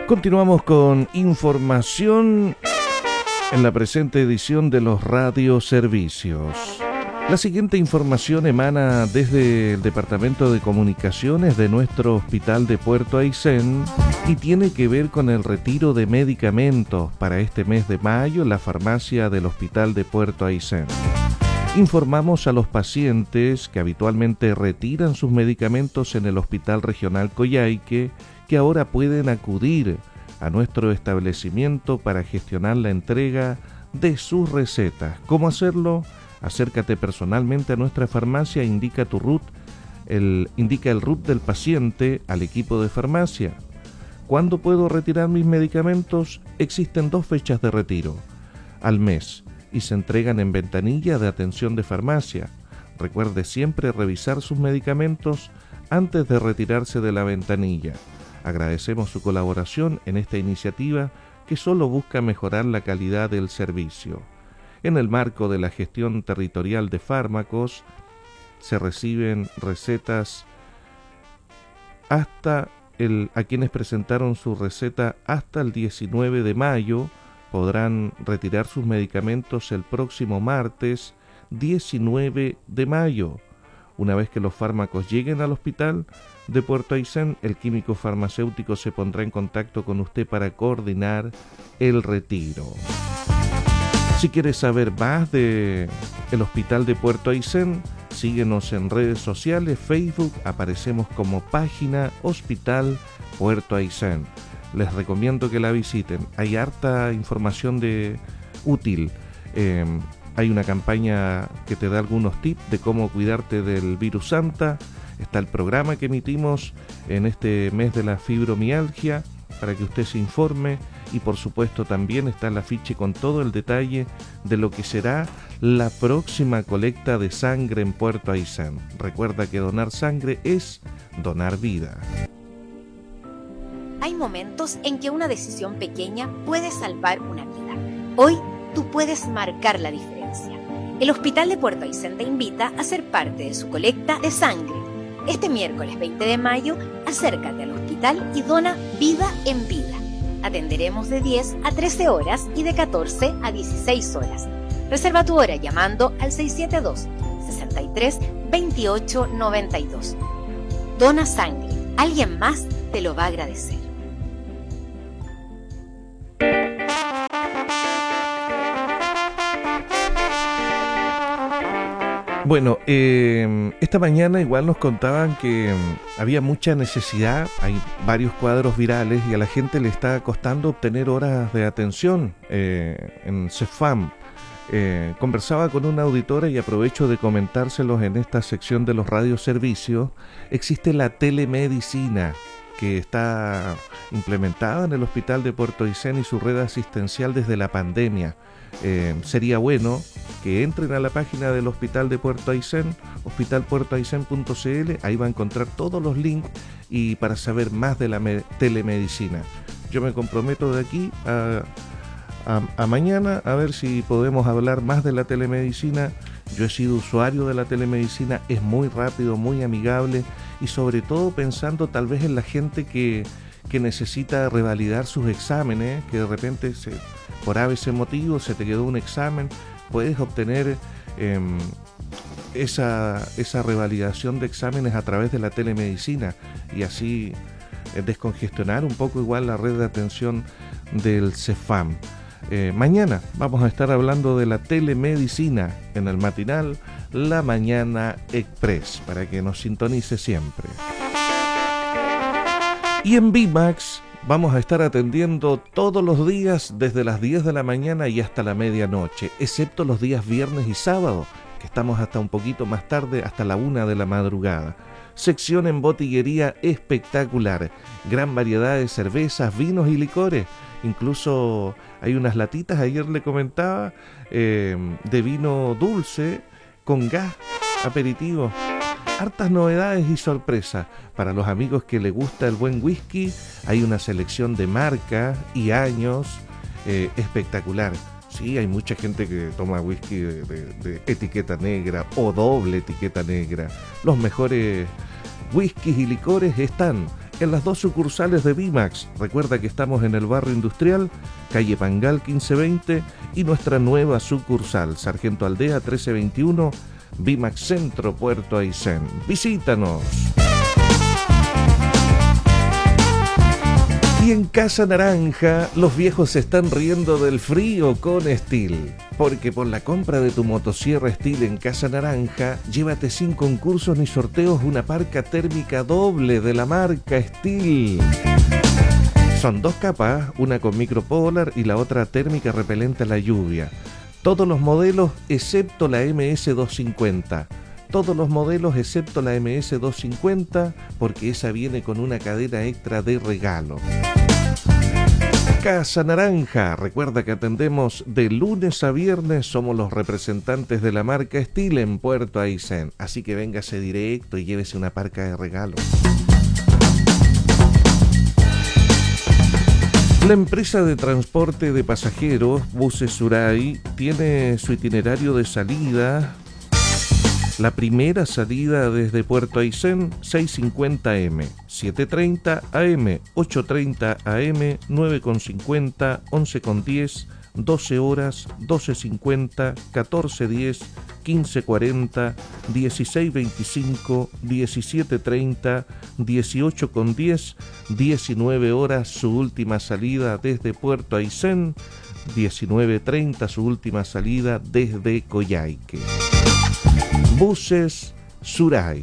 Continuamos con información en la presente edición de los radioservicios. La siguiente información emana desde el Departamento de Comunicaciones de nuestro Hospital de Puerto Aysén y tiene que ver con el retiro de medicamentos para este mes de mayo en la farmacia del Hospital de Puerto Aysén. Informamos a los pacientes que habitualmente retiran sus medicamentos en el Hospital Regional Coyhaique que ahora pueden acudir a nuestro establecimiento para gestionar la entrega de sus recetas. ¿Cómo hacerlo? Acércate personalmente a nuestra farmacia, indica el RUT del paciente al equipo de farmacia. ¿Cuándo puedo retirar mis medicamentos? Existen 2 fechas de retiro al mes y se entregan en ventanilla de atención de farmacia. Recuerde siempre revisar sus medicamentos antes de retirarse de la ventanilla. Agradecemos su colaboración en esta iniciativa que solo busca mejorar la calidad del servicio. En el marco de la gestión territorial de fármacos, se reciben recetas a quienes presentaron su receta hasta el 19 de mayo, podrán retirar sus medicamentos el próximo martes 19 de mayo. Una vez que los fármacos lleguen al hospital de Puerto Aysén, el químico farmacéutico se pondrá en contacto con usted para coordinar el retiro. Si quieres saber más de el Hospital de Puerto Aysén, síguenos en redes sociales, Facebook, aparecemos como página Hospital Puerto Aysén. Les recomiendo que la visiten, hay harta información útil. Hay una campaña que te da algunos tips de cómo cuidarte del virus Santa. Está el programa que emitimos en este mes de la fibromialgia para que usted se informe y por supuesto también está el afiche con todo el detalle de lo que será la próxima colecta de sangre en Puerto Aysén. Recuerda que donar sangre es donar vida. Hay momentos en que una decisión pequeña puede salvar una vida. Hoy tú puedes marcar la diferencia. El Hospital de Puerto Aysén te invita a ser parte de su colecta de sangre. Este miércoles 20 de mayo, acércate al hospital y dona vida en vida. Atenderemos de 10 a 13 horas y de 14 a 16 horas. Reserva tu hora llamando al 672-63-2892. Dona sangre. Alguien más te lo va a agradecer. Bueno, esta mañana igual nos contaban que había mucha necesidad, hay varios cuadros virales y a la gente le está costando obtener horas de atención en CEFAM. Conversaba con una auditora y aprovecho de comentárselos en esta sección de los radioservicios. Existe la telemedicina que está implementada en el Hospital de Puerto Aysén y su red asistencial desde la pandemia. Sería bueno que entren a la página del Hospital de Puerto Aysén, hospitalpuertoaysén.cl, ahí va a encontrar todos los links y para saber más de la telemedicina. Yo me comprometo de aquí a mañana a ver si podemos hablar más de la telemedicina. Yo he sido usuario de la telemedicina, es muy rápido, muy amigable y sobre todo pensando tal vez en la gente que necesita revalidar sus exámenes, que de repente por ABC motivo se te quedó un examen, puedes obtener esa revalidación de exámenes a través de la telemedicina y así descongestionar un poco igual la red de atención del CEFAM. Mañana vamos a estar hablando de la telemedicina en el matinal La Mañana Express para que nos sintonice siempre. Y en VMAX vamos a estar atendiendo todos los días desde las 10 de la mañana y hasta la medianoche, excepto los días viernes y sábado, que estamos hasta un poquito más tarde, hasta la 1 de la madrugada. Sección en botillería espectacular, gran variedad de cervezas, vinos y licores. Incluso hay unas latitas, ayer le comentaba, de vino dulce con gas, aperitivo. Hartas novedades y sorpresas. Para los amigos que les gusta el buen whisky, hay una selección de marcas y años espectacular. Sí, hay mucha gente que toma whisky de etiqueta negra o doble etiqueta negra. Los mejores whiskies y licores están en las 2 sucursales de Bimax. Recuerda que estamos en el barrio industrial, calle Pangal 1520, y nuestra nueva sucursal, Sargento Aldea 1321, Bimax Centro, Puerto Aysén. Visítanos. Y en Casa Naranja, los viejos se están riendo del frío con Stihl. Porque por la compra de tu motosierra Stihl en Casa Naranja, llévate sin concursos ni sorteos una parca térmica doble de la marca Stihl. Son 2 capas, una con micropolar y la otra térmica repelente a la lluvia. Todos los modelos excepto la MS250. Todos los modelos excepto la MS250, porque esa viene con una cadena extra de regalo. Casa Naranja, recuerda que atendemos de lunes a viernes, somos los representantes de la marca Stihl en Puerto Aysén, así que véngase directo y llévese una parca de regalo. La empresa de transporte de pasajeros, Buses Suray, tiene su itinerario de salida. La primera salida desde Puerto Aysén, 6:50 am, 7:30 am, 8:30 am, 9:50, 11:10, 12 horas, 12:50, 14:10, 15:40, 16:25, 17:30, 18:10, 19 horas su última salida desde Puerto Aysén, 19:30 su última salida desde Coyhaique. Buses Suray.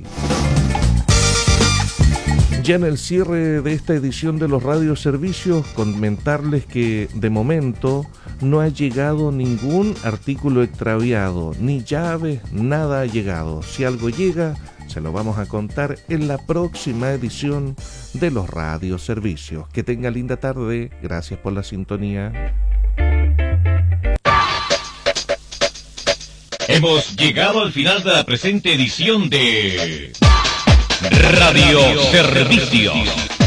Ya en el cierre de esta edición de los radioservicios, comentarles que de momento no ha llegado ningún artículo extraviado, ni llaves, nada ha llegado. Si algo llega, se lo vamos a contar en la próxima edición de los radioservicios. Que tenga linda tarde, gracias por la sintonía. Hemos llegado al final de la presente edición de Radio Servicios.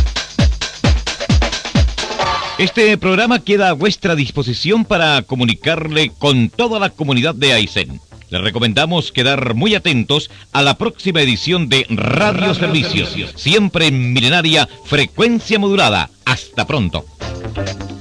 Este programa queda a vuestra disposición para comunicarle con toda la comunidad de Aysén. Les recomendamos quedar muy atentos a la próxima edición de Radio Servicios, siempre en milenaria frecuencia modulada. Hasta pronto.